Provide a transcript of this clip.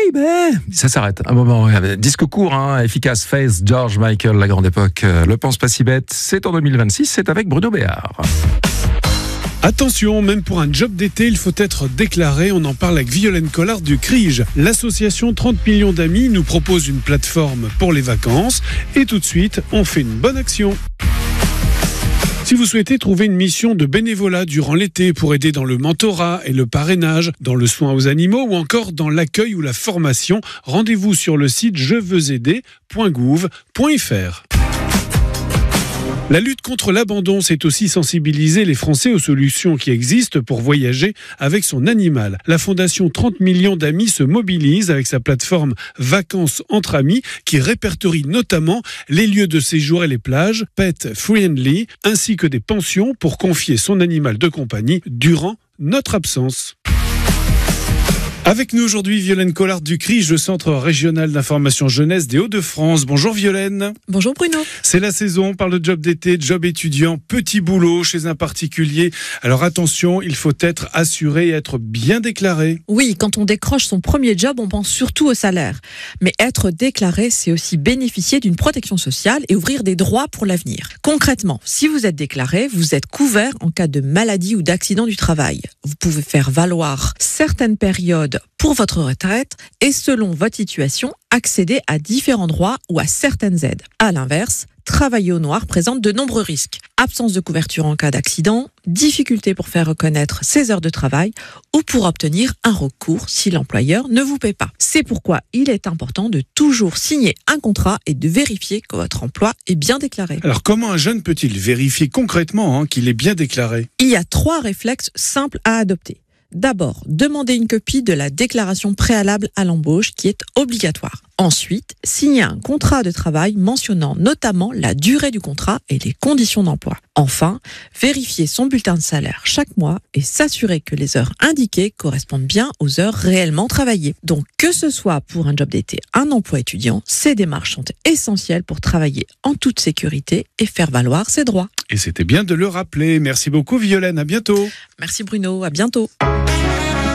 baby. Ça s'arrête un moment. Disque court, efficace, Face, George Michael, la grande époque. Le pense pas si bête, c'est en 2026, c'est avec Bruno Béard. Attention, même pour un job d'été, il faut être déclaré. On en parle avec Violaine Collard du CRIJ. L'association 30 millions d'amis nous propose une plateforme pour les vacances. Et tout de suite, on fait une bonne action. Si vous souhaitez trouver une mission de bénévolat durant l'été pour aider dans le mentorat et le parrainage, dans le soin aux animaux ou encore dans l'accueil ou la formation, rendez-vous sur le site jeveuxaider.gouv.fr. La lutte contre l'abandon, c'est aussi sensibiliser les Français aux solutions qui existent pour voyager avec son animal. La fondation 30 millions d'amis se mobilise avec sa plateforme Vacances entre amis qui répertorie notamment les lieux de séjour et les plages pet friendly ainsi que des pensions pour confier son animal de compagnie durant notre absence. Avec nous aujourd'hui, Violaine Collard du CRIJ, le Centre régional d'information jeunesse des Hauts-de-France. Bonjour Violaine. Bonjour Bruno. C'est la saison, on parle de job d'été, de job étudiant, petit boulot chez un particulier. Alors attention, il faut être assuré et être bien déclaré. Oui, quand on décroche son premier job, on pense surtout au salaire. Mais être déclaré, c'est aussi bénéficier d'une protection sociale et ouvrir des droits pour l'avenir. Concrètement, si vous êtes déclaré, vous êtes couvert en cas de maladie ou d'accident du travail. Vous pouvez faire valoir certaines périodes pour votre retraite et selon votre situation, accéder à différents droits ou à certaines aides. À l'inverse, travailler au noir présente de nombreux risques. Absence de couverture en cas d'accident, difficulté pour faire reconnaître ses heures de travail ou pour obtenir un recours si l'employeur ne vous paie pas. C'est pourquoi il est important de toujours signer un contrat et de vérifier que votre emploi est bien déclaré. Alors comment un jeune peut-il vérifier concrètement qu'il est bien déclaré ? Il y a 3 réflexes simples à adopter. D'abord, demandez une copie de la déclaration préalable à l'embauche qui est obligatoire. Ensuite, signez un contrat de travail mentionnant notamment la durée du contrat et les conditions d'emploi. Enfin, vérifiez son bulletin de salaire chaque mois et s'assurer que les heures indiquées correspondent bien aux heures réellement travaillées. Donc, que ce soit pour un job d'été, un emploi étudiant, ces démarches sont essentielles pour travailler en toute sécurité et faire valoir ses droits. Et c'était bien de le rappeler. Merci beaucoup Violaine, à bientôt. Merci Bruno, à bientôt.